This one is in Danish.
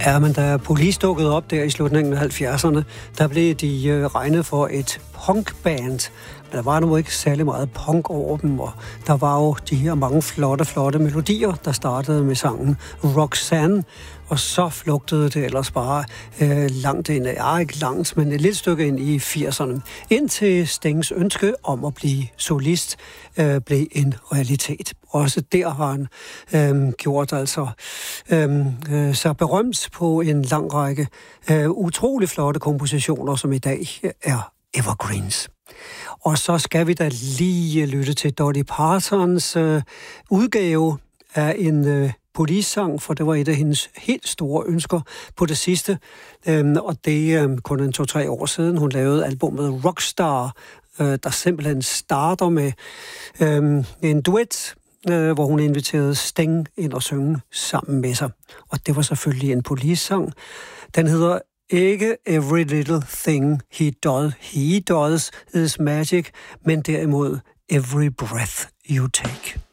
Ja, men da Police dukkede op der i slutningen af 70'erne, der blev de regnet for et punkband. Men der var nu ikke særlig meget punk over dem, og der var jo de her mange flotte melodier, der startede med sangen Roxanne, og så flugtede det ellers bare langt ind, ikke langt, men et lille stykke ind i 80'erne, indtil Stings ønske om at blive solist blev en realitet. Også der har han gjort altså så berømt på en lang række utrolig flotte kompositioner, som i dag er evergreens. Og så skal vi da lige lytte til Dolly Partons udgave af en Police-sang, for det var et af hendes helt store ønsker på det sidste. Og det er kun 2-3 år siden, hun lavede albumet Rockstar, der simpelthen starter med en duet, hvor hun inviterede Sting ind og synge sammen med sig. Og det var selvfølgelig en Police-sang. Den hedder ikke Every Little Thing He Does Is Magic, men derimod Every Breath You Take.